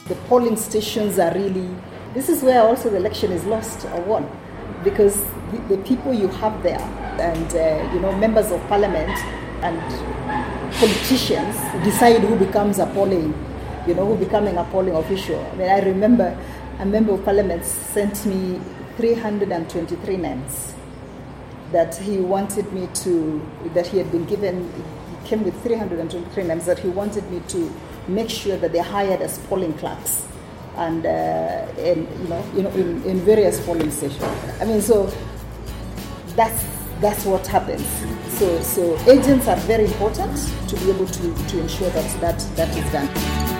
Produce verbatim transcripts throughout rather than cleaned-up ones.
The polling stations are really, this is where also the election is lost or won, because the, the people you have there and, uh, you know, members of parliament and politicians decide who becomes a polling, you know, who becoming a polling official. I mean, I remember a member of parliament sent me three hundred twenty-three names that he wanted me to, that he had been given, he came with three hundred twenty-three names that he wanted me to make sure that they're hired as polling clerks and, uh, and you know, you know in, in various polling stations. I mean, so that's that's what happens. So so agents are very important to be able to, to ensure that, that that is done.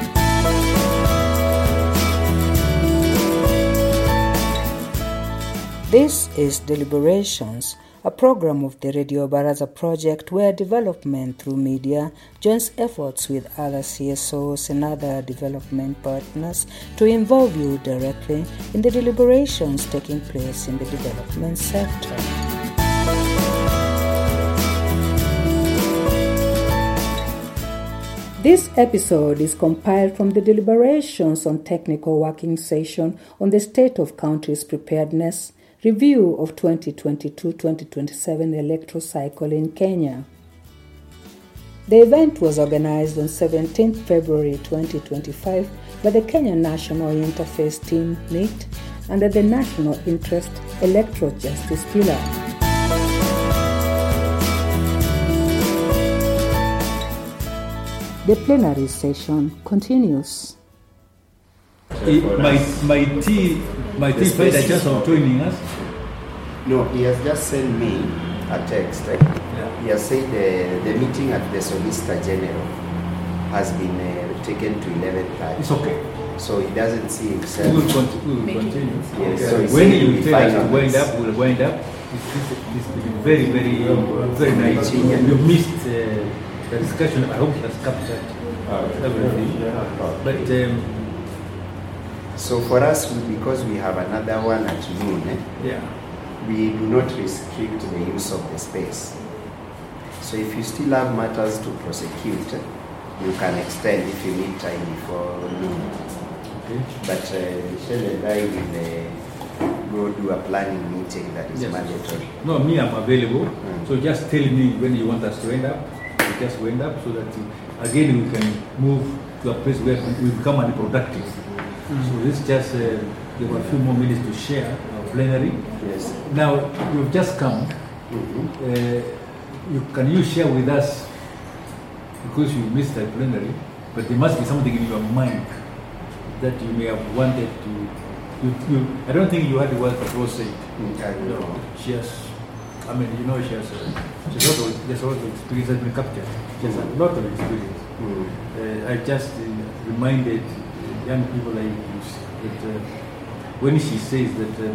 This is Deliberations, a program of the Radio Baraza project where development through media joins efforts with other C S Os and other development partners to involve you directly in the deliberations taking place in the development sector. This episode is compiled from the deliberations on technical working session on the state of country's preparedness, review of twenty twenty-two twenty twenty-seven electoral cycle in Kenya. The event was organized on seventeenth February twenty twenty-five by the Kenya National Interface Team NIT under the National Interest Electoral Justice Pillar. The plenary session continues. My my tea my tea friend is just of joining us. No, he has just sent me a text. Eh? Yeah. He has said uh, the meeting at the Solicitor General has been uh, taken to eleven thirty. It's okay. So he doesn't see himself. We will, conti- we will continue. Yes. Okay. So when you tell us to wind this. up, we'll wind up. It's, it's, it's been very, very, uh, very nice. You missed uh, the discussion. I hope it has captured everything. But um, so for us, because we have another one at noon, eh, yeah, we do not restrict the use of the space. So if you still have matters to prosecute, eh, you can extend if you need time before noon. Okay. But uh, Michelle and I will uh, go do a planning meeting that is yes. mandatory. No, me, I'm available. Mm. So just tell me when you want us to end up. We just wind up so that uh, again we can move to a place where we become unproductive. Mm. So this just uh, there were a few more minutes to share our plenary. Yes. Now you've just come. Mm-hmm. Uh, you can you share with us, because you missed the plenary, but there must be something in your mind that you may have wanted to. You, you, I don't think you had the word that was said. Mm-hmm. No, she has. I mean, you know, she has. Uh, she's a lot of, there's a lot of experience has been captured. She has a lot of experience. Mm. Uh, I just uh, reminded uh, young people like you that uh, when she says that uh,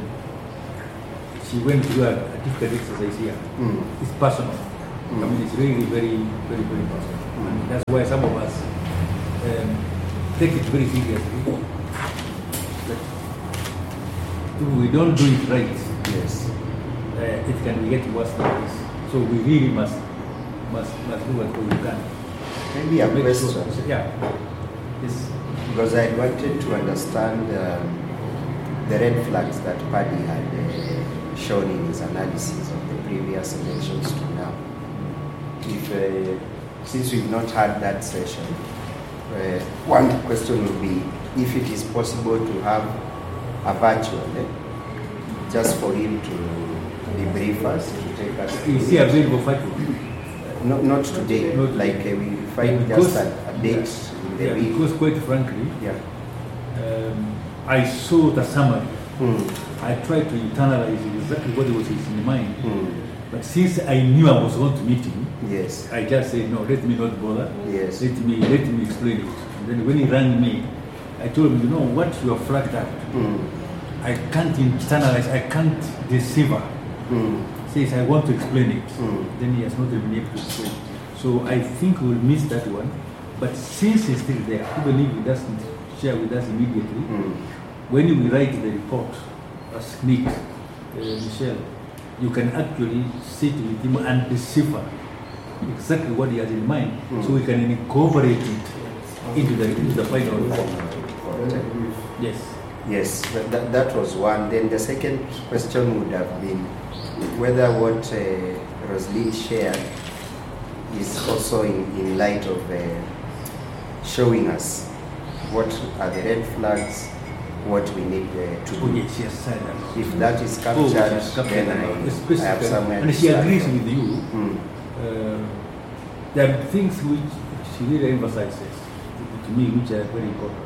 she went through a, a difficult exercise here, Mm. it's personal. Mm. I mean, it's really very, very, very personal. Mm. And that's why some of us um, take it very seriously. That if we don't do it right, Yes. uh, it can get worse than this. So we really must must must do what we can. Maybe a Make question. sure- Yeah. Yes. Because I wanted to understand um, the red flags that Paddy had uh, shown in his analysis of the previous elections to now. If, uh, since we've not had that session, uh, one question would be if it is possible to have a virtual, eh, just for him to debrief us, to take us through. Is he available for you? Not, not today, Not like uh, we find Because- just a, a date in the Yeah, week. because quite frankly, Yeah. um, I saw the summary. Hmm. I tried to internalize exactly what was in mind. Hmm. But since I knew I was going to meet him, Yes. I just said, no, let me not bother. Yes. Let me let me explain it. And then when he rang me, I told him, you know what, you are flagged out. Hmm. I can't internalize, I can't deceive her. Hmm. Says, I want to explain it. Mm. Then he has not been able to explain. So I think we'll miss that one. But since he's still there, even if he doesn't share with us immediately, Mm. when we write the report, as Nick, uh, Michelle, you can actually sit with him and decipher exactly what he has in mind, Mm. so we can incorporate it into the, into the final report. difficult. Yes. Yes, that, that, that was one. Then the second question would have been whether what uh, Roslyn shared is also in, in light of uh, showing us what are the red flags, what we need uh, to do. Oh, yes, yes, I know. If that is Oh, captured, yes, then I, I have somewhere and to she start agrees from. with you. Mm. Uh, there are things which she really emphasizes to, to me, which are very important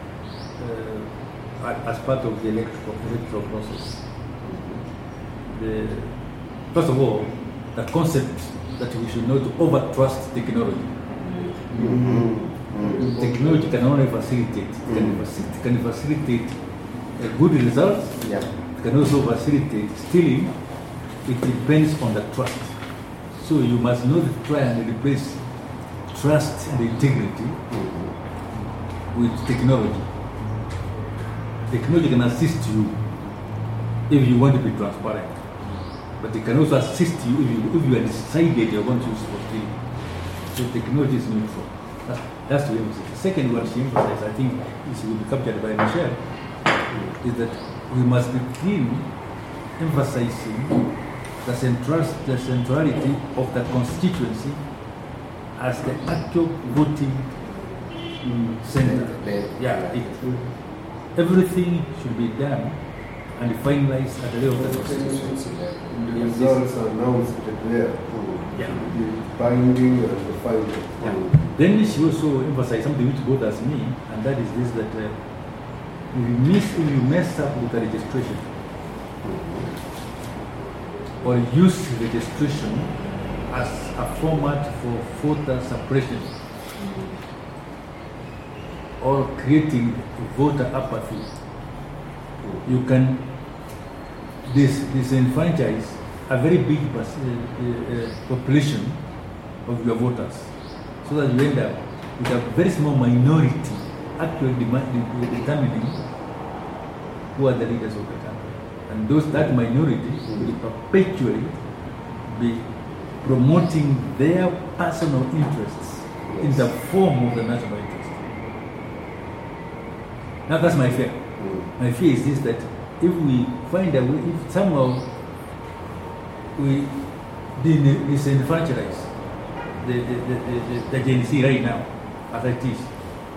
uh, as part of the electoral, electoral process. The, first of all, the concept that we should not over-trust technology. Mm-hmm. Mm. Technology can only facilitate, mm. can, facilitate can facilitate a good result, yeah. It can also facilitate stealing. It depends on the trust. So you must not try and replace trust and integrity mm-hmm. with technology. Technology can assist you if you want to be transparent, but it can also assist you if you, if you are decided you want to use it for stealing. So technology is neutral. That's, that's the emphasis. The second one she emphasized, I think, this will be captured by Michelle, is that we must begin emphasizing the, central, the centrality of the constituency as the actual voting center. Yeah, it, everything should be done and finalized at the level of the constituency. The results are announced there. Yeah. The binding and the final. Yeah. Then she also emphasized something which bothers me, and that is this: that uh, if you miss, if you mess up with the registration, or use registration as a format for voter suppression, or creating voter apathy, you can dis disenfranchise a very big uh, uh, population of your voters, so that you end up with a very small minority actually determining who are the leaders of the country. And those that minority will perpetually be promoting their personal interests in the form of the national interest. Now that's my fear. My fear is this, that if we find a way, if somehow we disenfranchise the, the, the, the, the Gen Z right now, as it is,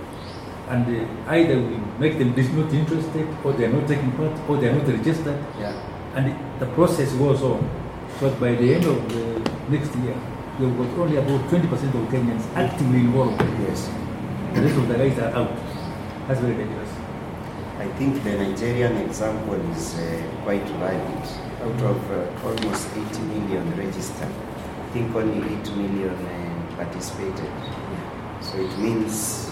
and uh, either we make them not interested, or they are not taking part, or they are not registered, yeah. and the process goes on. So by the end of the next year, we've got only about twenty percent of Kenyans actively involved. Yes. The rest of the guys are out. That's very dangerous. I think the Nigerian example is uh, quite valid. Out of uh, almost eighty million registered, I think only eight million uh, participated. So it means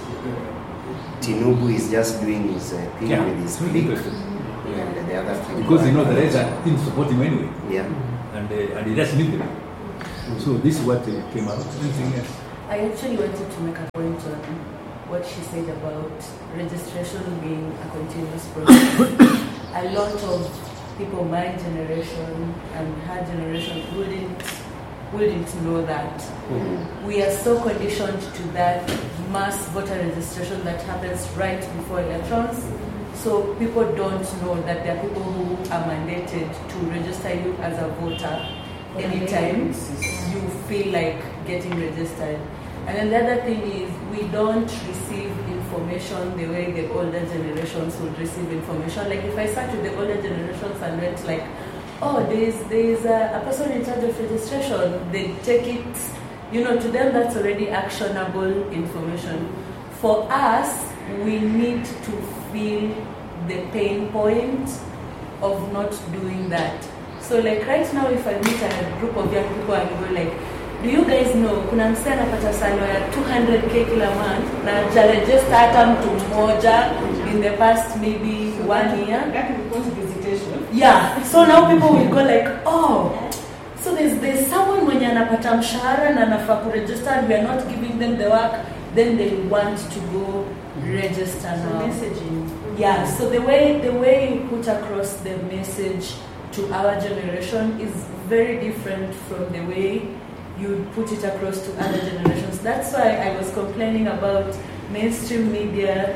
Tinubu is just doing his uh, thing Yeah. with his clique, and the other people Because are you know the not. rest are didn't support him anyway, Yeah. and uh, and he just need them. So this is what uh, came out. Anything else? I actually wanted to make a point on what she said about registration being a continuous process. A lot of people my generation and her generation wouldn't wouldn't know that. Mm-hmm. We are so conditioned to that mass voter registration that happens right before elections. So people don't know that there are people who are mandated to register you as a voter anytime you feel like getting registered. And then the other thing is, we don't receive information the way the older generations would receive information. Like if I sat with the older generations and went like, oh, there's there's a, a person in charge of registration, they take it, you know, to them that's already actionable information. For us, we need to feel the pain point of not doing that. So like right now, if I meet a group of young people and go like, do you guys know kuna msee anapata salary ya two hundred K kila month na hajaregister hata mtu mmoja in the past maybe one year? That will cause visitation. Yeah. So now people will go like, oh, so there's there's someone mwenye anapata mshahara na anafaa kuregister and we are not giving them the work, then they want to go register now. So messaging. Yeah. So the way the way you put across the message to our generation is very different from the way you put it across to other generations. That's why I was complaining about mainstream media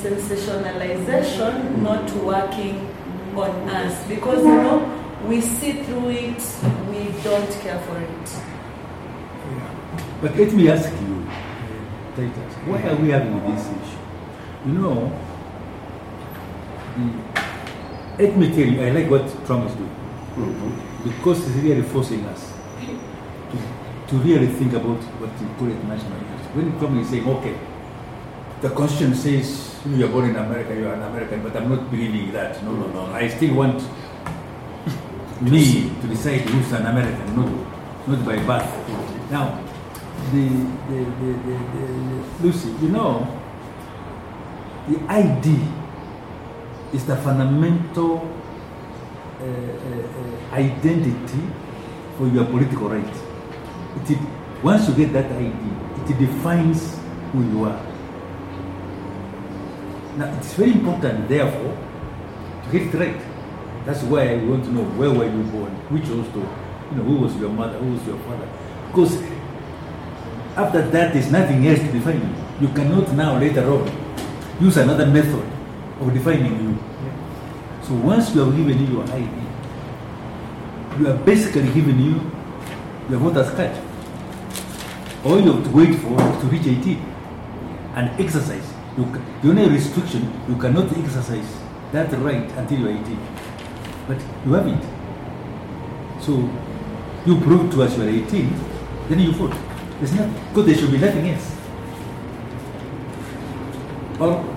sensationalization not working on us, because you know we see through it, we don't care for it. Yeah. But let me ask you, uh, Titus, why are we having this issue? You know, the, let me tell you, I like what Trump is doing. Mm-hmm. Because he's really forcing us to, to really think about what you call it national interest. When Trump is saying, okay, the Constitution says you are born in America, you are an American, but I'm not believing that. No, no, no. I still want me to decide who's an American, not, not by birth. Now, the, the, the, the, the, Lucy, you know, the I D is the fundamental uh, uh, identity for your political right. It, once you get that I D, it defines who you are. Now, it's very important, therefore, to get it right. That's why I want to know, where were you born? Which hostel? You know, who was your mother? Who was your father? Because after that, there's nothing else to define you. You cannot now, later on, use another method of defining you. So once you have given you your I D, you are basically giving you your voter's card. All you have to wait for is to reach eighteen and exercise. You, the only restriction, you cannot exercise that right until you are eighteen. But you have it. So you prove to us you are eighteen, then you vote. There's not, because there should be nothing else. Or,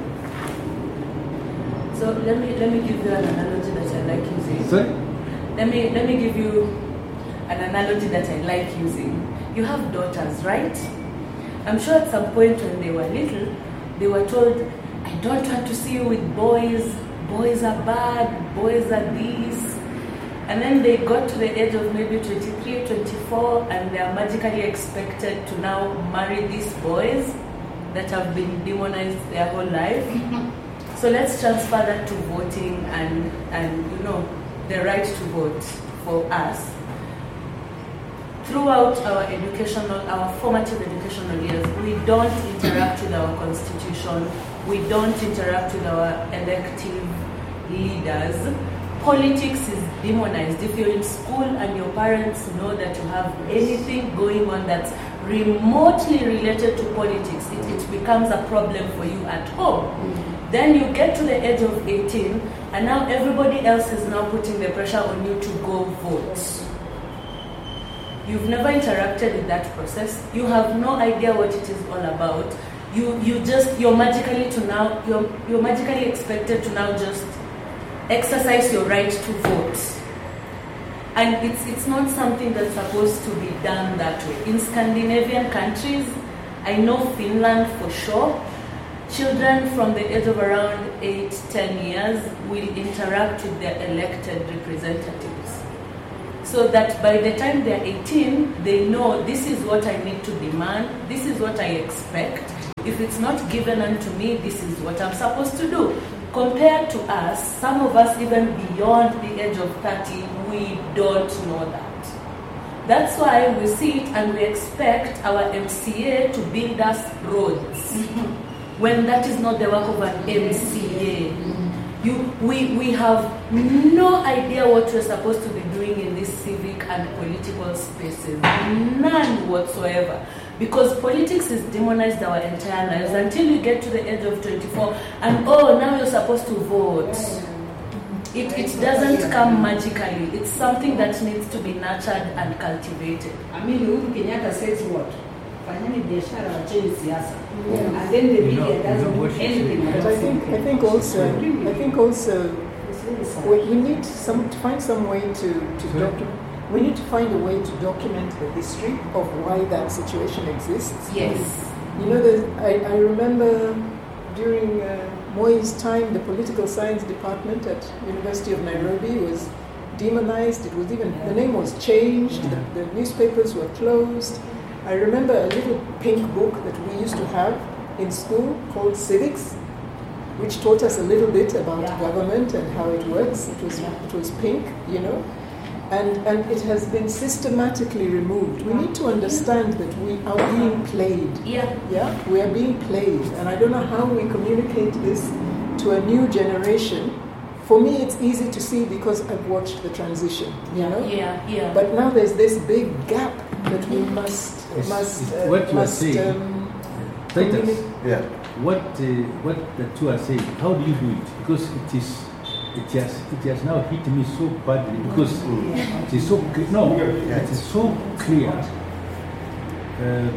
so let me let me give you an analogy that I like using. Sorry? Let me let me give you an analogy that I like using. You have daughters, right? I'm sure at some point when they were little, they were told, I don't want to see you with boys, boys are bad, boys are this. And then they got to the age of maybe twenty-three, twenty-four, and they are magically expected to now marry these boys that have been demonized their whole life. So let's transfer that to voting and, and you know, the right to vote for us. Throughout our educational, our formative educational years, we don't interact with our constitution, we don't interact with our elective leaders. Politics is demonized. If you're in school and your parents know that you have anything going on that's remotely related to politics, it, it becomes a problem for you at home. Mm-hmm. Then you get to the age of eighteen, and now everybody else is now putting the pressure on you to go vote. You've never interacted with that process. You have no idea what it is all about. You you just you're magically to now you're you're magically expected to now just exercise your right to vote. And it's it's not something that's supposed to be done that way. In Scandinavian countries, I know Finland for sure, children from the age of around eight, ten years will interact with their elected representatives. So that by the time they're eighteen, they know this is what I need to demand, this is what I expect. If it's not given unto me, this is what I'm supposed to do. Compared to us, some of us even beyond the age of thirty, we don't know that. That's why we see it and we expect our M C A to build us roads, mm-hmm. when that is not the work of an M C A. Mm-hmm. You, we, we have no idea what we're supposed to be doing in these civic and political spaces, none whatsoever. Because politics is demonized our entire lives until you get to the age of twenty-four and oh, now you're supposed to vote. It, it doesn't come magically. It's something that needs to be nurtured and cultivated. I mean, Uhuru Kenyatta says what? Fanyeni biashara wacheni siasa. And then the media doesn't do anything. But I think I think also I think also we, we need some to find some way to, to document. We need to find a way to document the history of why that situation exists. Yes. You know, the, I, I remember during uh, Moi's time, the political science department at University of Nairobi was demonized. It was even, the name was changed, the, the newspapers were closed. I remember a little pink book that we used to have in school called Civics, which taught us a little bit about yeah. government and how it works. It was, it was pink, you know. And, and it has been systematically removed. We need to understand that we are being played. Yeah. Yeah, we are being played. And I don't know how we communicate this to a new generation. For me, it's easy to see because I've watched the transition, you know? Yeah, yeah. But now there's this big gap that we must, It's- must, it's uh, what you are must, saying. um, Titus, communi- Yeah. what uh, what the two are saying, how do you do it? Because it is, it has, it has now hit me so badly because it is so clear. No, it is so clear. Um,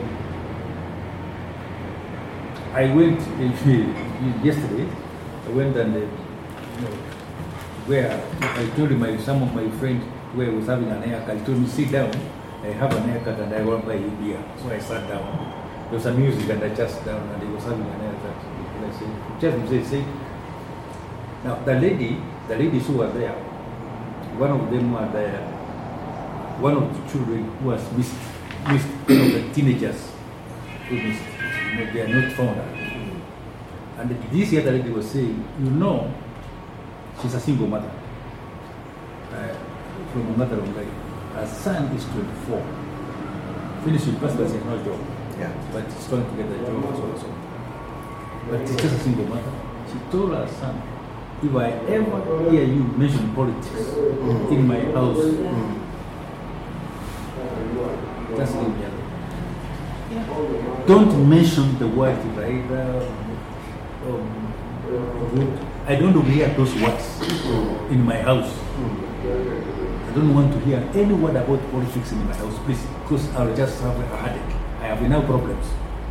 I went uh, yesterday. I went and uh, you know, where I told my some of my friends where I was having an haircut. I told me sit down. I have an haircut and I want to buy you beer. So I sat down. There was some music and I just sat down and he was having an haircut. And I said, just say, say. Now the lady, the ladies who were there, one of them were there. One of the children who was missed, missed one of the teenagers who missed. You know, they are not found. And this other lady was saying, you know, she's a single mother. Uh, from a mother of life. Her son is twenty-four. Finished university, has no job. Yeah. But he's trying to get a job also. But she's just a single mother. She told her son, if I ever hear you mention politics Mm. in my house, Mm. just leave me alone. Don't mention the word Raila. Um, um, I don't want to hear those words in my house. I don't want to hear any word about politics in my house, please, because I'll just have a headache. I have enough problems.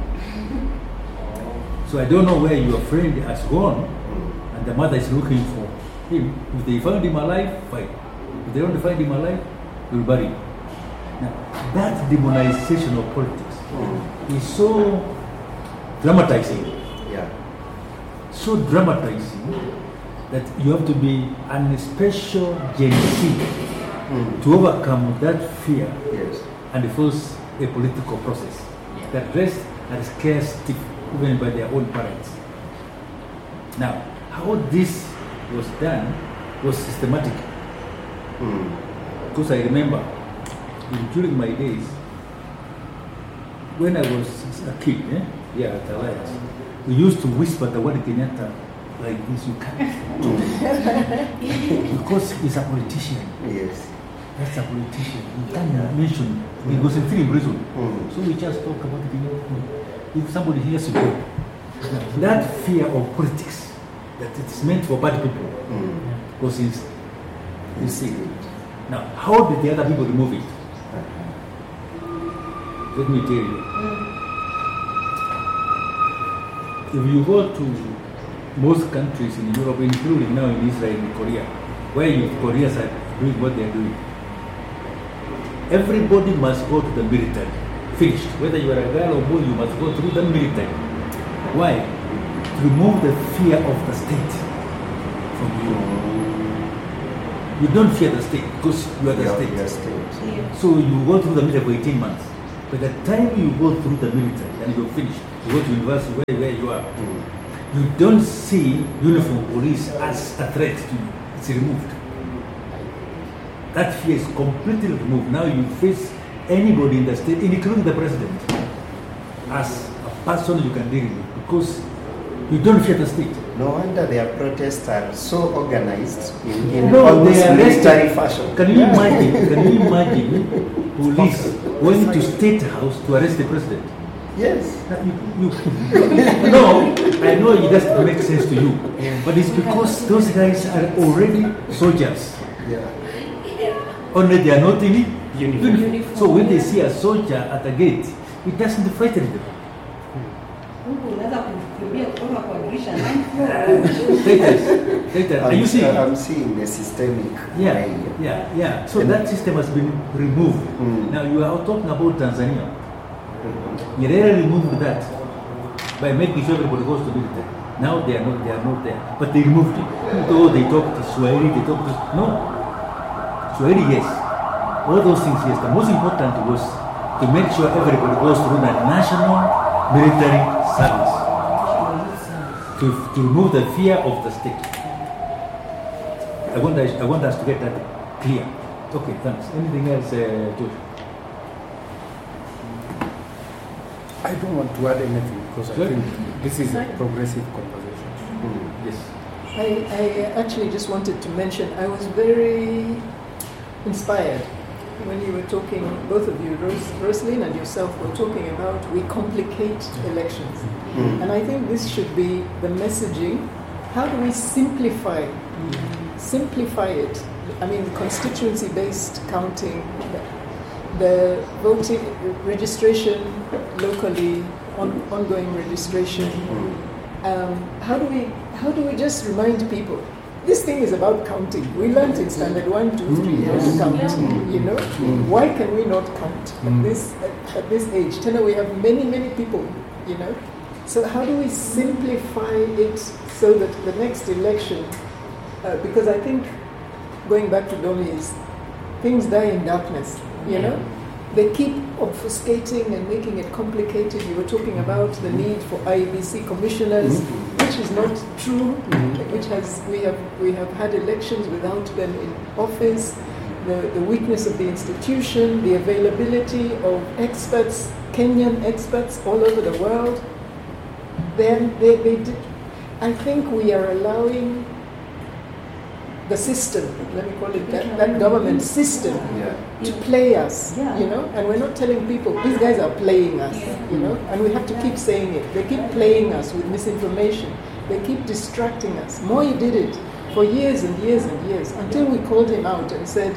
So I don't know where your friend has gone, and the mother is looking for him. If they find him alive, fine. If they don't find him alive, we'll bury him. Now, that demonization of politics is so dramatizing. Yeah. So dramatizing that you have to be an special Gen Z Mm. to overcome that fear Yes. and force a political process that rests and scares stiff even by their own parents. Now, how this was done was systematic. Mm. Because I remember during my days when I was a kid, eh, yeah, at Alliance, we used to whisper the word Kenyatta like this, you can't do it. Because he's a politician. Yes. That's a politician. You can't mention. He was in three prison. Mm. So we just talk about it. If somebody hears you go, that fear of politics, that it's meant for bad people, Mm. was in, insane. Now, how did the other people remove it? Let me tell you. If you go to most countries in Europe, including now in Israel and Korea, where you Koreans are doing what they are doing, everybody must go to the military. Finished. Whether you are a girl or boy, you must go through the military. Why? To remove the fear of the state from you. You don't fear the state because you are the Yeah, state. your state. So you go through the military for eighteen months. By the time you go through the military and you're finished, you go to university where, where you are, Mm. you don't see uniform police as a threat to you. It's removed. That fear is completely removed. Now you face anybody in the state, including the president, as a person you can deal with because you don't fear the state. No wonder their protests are so organized in, in No, almost they are military arrested. fashion. Can you imagine? Can you imagine police going to State House to arrest the president? Yes. That You, you, no, I know it doesn't make sense to you, but it's because those guys are already soldiers. Yeah. Only they are not in Uniform. uniform. So when they see a soldier at the gate, it doesn't frighten them. Mungu unaweza kukimbia kutoka kwa dirisha nine Traitors, traitors. Are you I'm, seeing? I'm seeing the systemic Yeah, way. yeah, yeah. So And- that system has been removed. Mm. Now you are talking about Tanzania. Mhm. Nyerere removed that by making sure everybody goes to military. Now they are not, they are not there, but they removed it. Though they talked to Swahili, they talked to no Swahili, yes. All those things, yes. The most important was to make sure everybody goes through the national military service to, to remove the fear of the state. I want us, I want us to get that clear. Okay, thanks. Anything else, uh, Josh? I don't want to add anything because Sure. I think this is a progressive conversation. Mm. Yes. I, I actually just wanted to mention, I was very inspired when you were talking, both of you, Ros- Roslyn and yourself, were talking about we complicate elections. Mm. And I think this should be the messaging. How do we simplify, simplify it? I mean, constituency-based counting, the voting registration locally, on, ongoing registration. Um, how do we how do we just remind people? This thing is about counting. We learned in standard one, two, three how to count. You know, why can we not count at this at, at this age? Tena, we have many many people. You know, so how do we simplify it so that the next election? Uh, because I think going back to Domi's, things die in darkness. You know, they keep obfuscating and making it complicated. You were talking about the need for I E B C commissioners, mm-hmm. which is not true. Mm-hmm. Which has we have we have had elections without them in office. The the weakness of the institution, the availability of experts, Kenyan experts all over the world. Then they, they did. I think we are allowing the system, let me call it that, that government system, Yeah. to play us, Yeah. you know, and we're not telling people, these guys are playing us, you know, and we have to keep saying it. They keep playing us with misinformation. They keep distracting us. Moi did it for years and years and years until we called him out and said,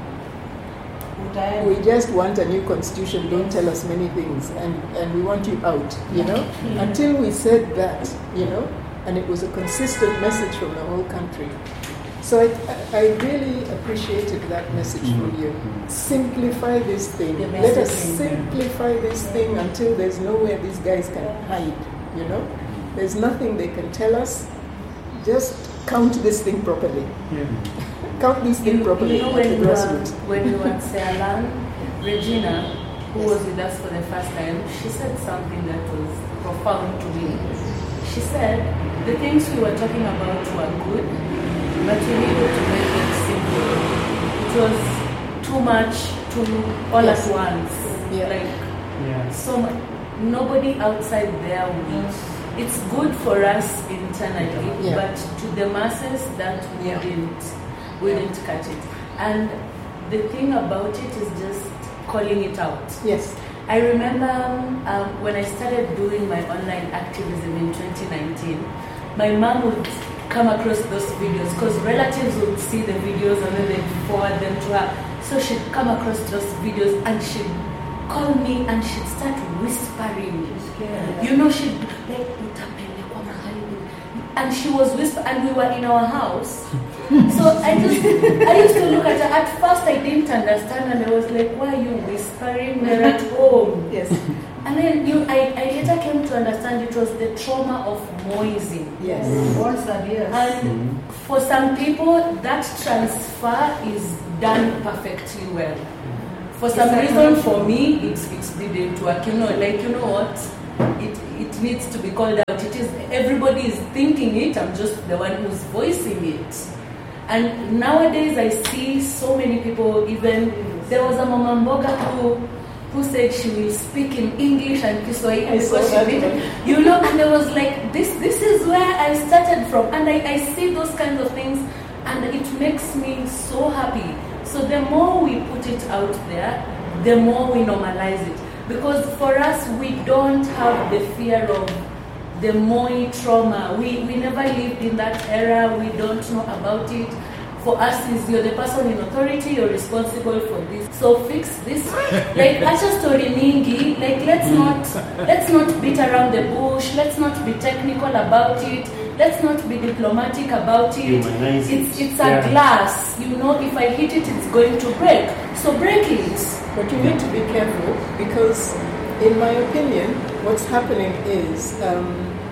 we just want a new constitution, don't tell us many things, and, and we want you out, you know, until we said that, you know, and it was a consistent message from the whole country. So I, I really appreciated that message from you. Simplify this thing. Let us simplify this thing until there's nowhere these guys can hide, you know? There's nothing they can tell us. Just count this thing properly. Yeah. Count this thing You, properly. you know, at when the we, were, grassroots. when we were at Sealand, Regina, who was with us for the first time, she said something that was profound to me. She said, the things we were talking about were good, but we needed to make it simple. It was too much, too all Yes. at once. Yeah. Like, Yeah. so much. Nobody outside there will. It's good for us internally, Yeah. but to the masses that we Yeah. didn't, we didn't cut it. And the thing about it is just calling it out. Yes. I remember um, when I started doing my online activism in twenty nineteen, my mom would come across those videos because relatives would see the videos and then they'd forward them to her. So she'd come across those videos and she'd call me and she'd start whispering. You know, she'd like, "Utapelekwa mahali." And she was whispering, and we were in our house. So I just, I used to look at her. At first I didn't understand and I was like, why are you whispering? We're at home. Yes. And then you, I, I later came to understand it was the trauma of Moising. Yes. Once a year. And for some people, that transfer is done perfectly well. For some reason, for me, it's it's didn't work. You know, like you know what, it it needs to be called out. It is everybody is thinking it. I'm just the one who's voicing it. And nowadays, I see so many people. Even there was a Mama Mboga who who said she will speak in English and Kiswahili I saw because she that didn't. one. You know, and I was like, this this is where I started from, and I, I see those kinds of things, and it makes me so happy. So the more we put it out there, the more we normalize it. Because for us, we don't have the fear of the Moi trauma. We we never lived in that era. We don't know about it. For us, is you're the person in authority, you're responsible for this. So fix this. Like acha story mingi. Like let's not let's not beat around the bush. Let's not be technical about it. Let's not be diplomatic about it. Humanize it. It's it's a Yeah. glass. You know, if I hit it, it's going to break. So break it. But you need to be careful because, in my opinion, what's happening is um,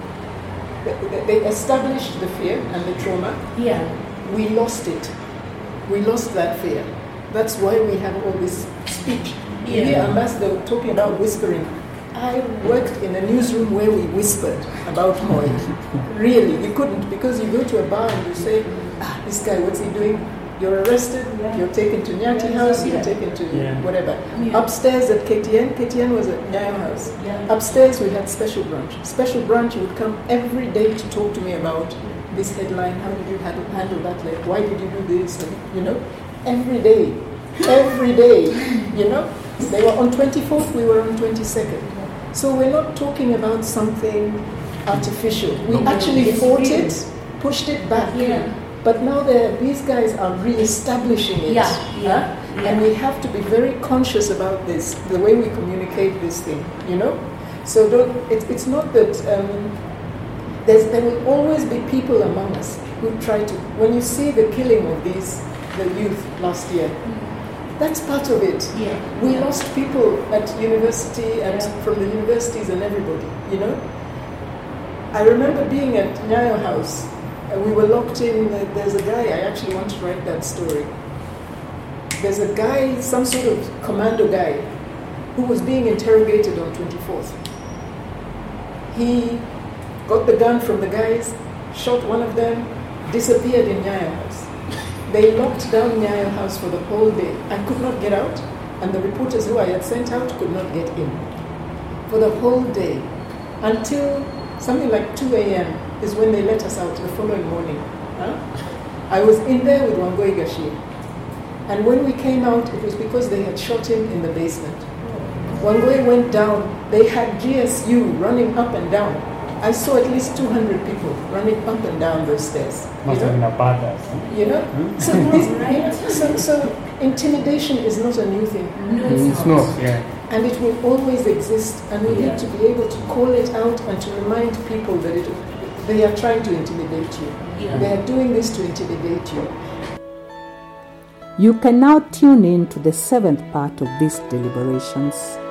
they- they established the fear and the trauma. Yeah. We lost it. We lost that fear. That's why we have all this speech. You hear Ambassador talking about whispering. I worked in a newsroom where we whispered about Moi. Really, you couldn't, because you go to a bar and you say, ah, this guy, what's he doing? You're arrested, Yeah. you're taken to Nyati Yeah. House, you're Yeah. taken to Yeah. whatever. Yeah. Upstairs at K T N, K T N was at Nyayo House. Yeah. Upstairs we had special branch. Special branch would come every day to talk to me about this headline, how did you handle, handle that, like why did you do this, and, you know, every day, every day, you know. They were on twenty-fourth, we were on twenty-second. So we're not talking about something artificial. We No. actually It's fought real. it, pushed it back. Yeah. But now they're- these guys are re-establishing it. Yeah, yeah, huh? yeah. And we have to be very conscious about this, the way we communicate this thing, you know? So don't, it, it's not that um, there's, there will always be people among us who try to, when you see the killing of these, the youth last year, that's part of it. Yeah. We Yeah. lost people at university and Yeah. from the universities and everybody, you know? I remember being at Nyayo House, and we were locked in. uh, There's a guy, I actually want to write that story. There's a guy, some sort of commando guy, who was being interrogated on twenty-fourth. He got the gun from the guys, shot one of them, disappeared in Nyayo House. They locked down Nyayo House for the whole day. I could not get out, and the reporters who I had sent out could not get in. For the whole day, until something like two a.m. is when they let us out the following morning. Huh? I was in there with Wangoi Gashi. And when we came out, it was because they had shot him in the basement. Wangoi went down. They had G S U running up and down. I saw at least two hundred people running up and down those stairs. You Must have been know? a badass. You know? So, this, you know, so, so intimidation is not a new thing. No, It's not, yeah. And it will always exist, and we Yeah. need to be able to call it out and to remind people that it, they are trying to intimidate you. Yeah. They are doing this to intimidate you. You can now tune in to the seventh part of these deliberations.